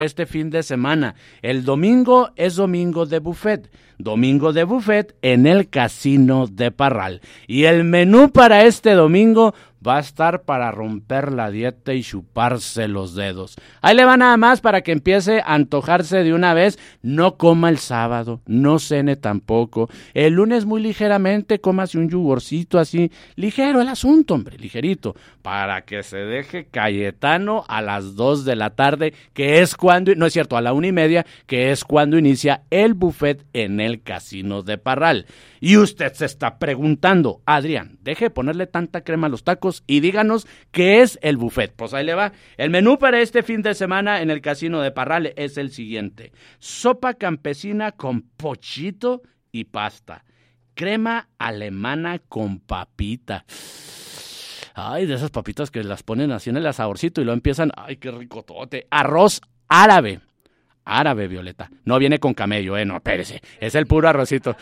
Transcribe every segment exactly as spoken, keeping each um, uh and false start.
este fin de semana. El domingo es domingo de buffet, domingo de buffet en el Casino de Parral. Y el menú para este domingo va a estar para romper la dieta y chuparse los dedos. Ahí le va nada más para que empiece a antojarse de una vez. No coma el sábado, no cene tampoco. El lunes muy ligeramente, cómase un yogurcito así, ligero el asunto, hombre, ligerito, para que se deje Cayetano a las dos de la tarde, que es cuando, no es cierto, a la una y media, que es cuando inicia el buffet en el Casino de Parral. Y usted se está preguntando, Adrián, deje de ponerle tanta crema a los tacos y díganos qué es el buffet. Pues ahí le va. El menú para este fin de semana en el Casino de Parral es el siguiente: sopa campesina con pochito y pasta, crema alemana con papita. Ay, de esas papitas que las ponen así en el asadorcito y luego empiezan, ay, qué ricotote. Arroz árabe. Árabe, Violeta. No viene con camello, eh, no, espérese. Es el puro arrocito.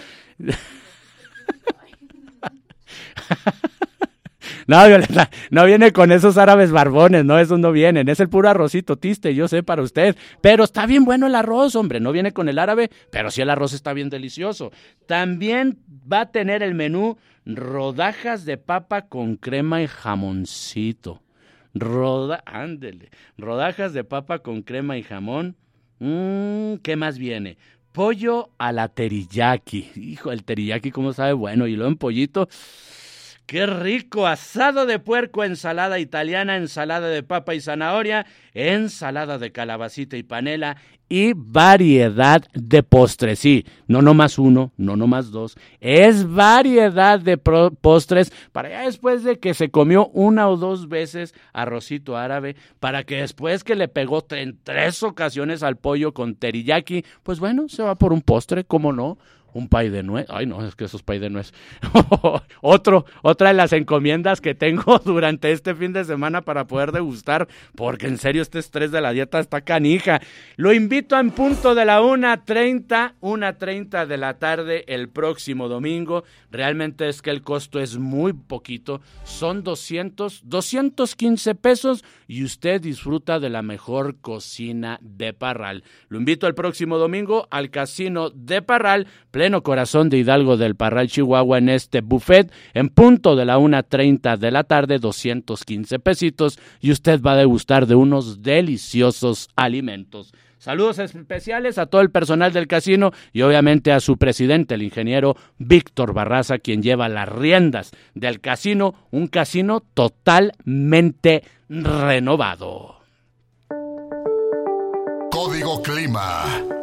No, Violeta, no viene con esos árabes barbones, no, esos no vienen, es el puro arrocito, tiste, yo sé para usted, pero está bien bueno el arroz, hombre, no viene con el árabe, pero sí el arroz está bien delicioso. También va a tener el menú rodajas de papa con crema y jamoncito. Roda, ándele, rodajas de papa con crema y jamón. Mmm, ¿qué más viene? Pollo a la teriyaki. Hijo, el teriyaki, ¿cómo sabe? Bueno, y luego en pollito. ¡Qué rico! Asado de puerco, ensalada italiana, ensalada de papa y zanahoria, ensalada de calabacita y panela y variedad de postres. Sí, no nomás uno, no nomás dos, es variedad de pro- postres para ya después de que se comió una o dos veces arrocito árabe, para que después que le pegó en tres ocasiones al pollo con teriyaki, pues bueno, se va por un postre, ¿cómo no? Un pay de nuez. Ay, no, es que esos pay de nuez. Otro, otra de las encomiendas que tengo durante este fin de semana para poder degustar, porque en serio este estrés de la dieta está canija. Lo invito en punto de la una treinta, una treinta de la tarde el próximo domingo. Realmente es que el costo es muy poquito. Son doscientos, doscientos quince pesos y usted disfruta de la mejor cocina de Parral. Lo invito el próximo domingo al Casino de Parral, pleno corazón de Hidalgo del Parral, Chihuahua, en este buffet, en punto de la una treinta de la tarde, doscientos quince pesitos, y usted va a degustar de unos deliciosos alimentos. Saludos especiales a todo el personal del casino y obviamente a su presidente, el ingeniero Víctor Barraza, quien lleva las riendas del casino, un casino totalmente renovado. Código Clima.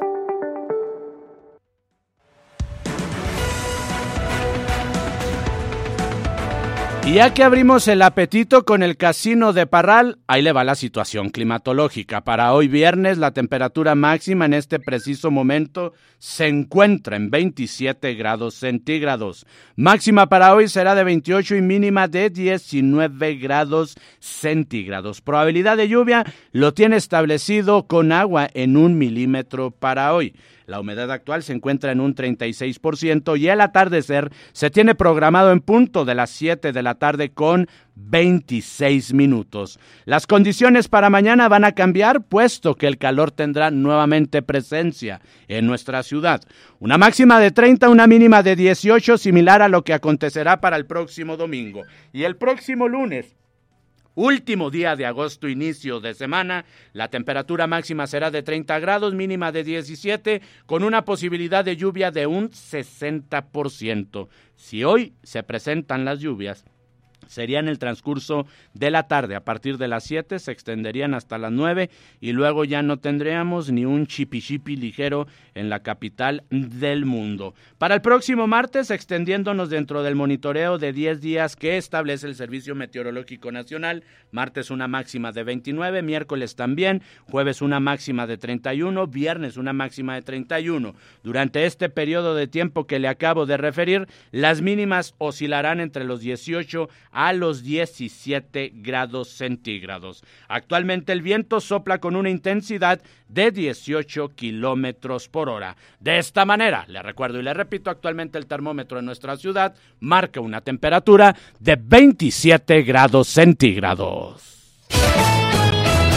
Y ya que abrimos el apetito con el Casino de Parral, ahí le va la situación climatológica. Para hoy viernes, la temperatura máxima en este preciso momento se encuentra en veintisiete grados centígrados. Máxima para hoy será de veintiocho y mínima de diecinueve grados centígrados. Probabilidad de lluvia lo tiene establecido con agua en un milímetro para hoy. La humedad actual se encuentra en un treinta y seis por ciento y el atardecer se tiene programado en punto de las siete de la tarde con veintiséis minutos. Las condiciones para mañana van a cambiar, puesto que el calor tendrá nuevamente presencia en nuestra ciudad. Una máxima de treinta, una mínima de dieciocho, similar a lo que acontecerá para el próximo domingo. Y el próximo lunes, último día de agosto, inicio de semana, la temperatura máxima será de treinta grados, mínima de diecisiete, con una posibilidad de lluvia de un sesenta por ciento. Si hoy se presentan las lluvias, sería en el transcurso de la tarde. A partir de las siete se extenderían hasta las nueve y luego ya no tendríamos ni un chipi chipi ligero en la capital del mundo. Para el próximo martes, extendiéndonos dentro del monitoreo de diez días que establece el Servicio Meteorológico Nacional, martes una máxima de veintinueve, miércoles también, jueves una máxima de treinta y uno, viernes una máxima de treinta y uno. Durante este periodo de tiempo que le acabo de referir, las mínimas oscilarán entre los dieciocho a los diecisiete grados centígrados. Actualmente el viento sopla con una intensidad de dieciocho kilómetros por hora. De esta manera, le recuerdo y le repito, actualmente el termómetro en nuestra ciudad marca una temperatura de veintisiete grados centígrados. Y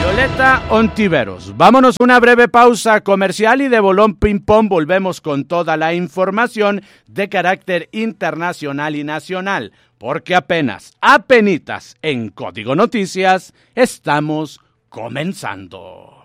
Violeta Ontiveros. Vámonos a una breve pausa comercial y de bolón ping pong volvemos con toda la información de carácter internacional y nacional, porque apenas, apenitas en Código Noticias, estamos comenzando.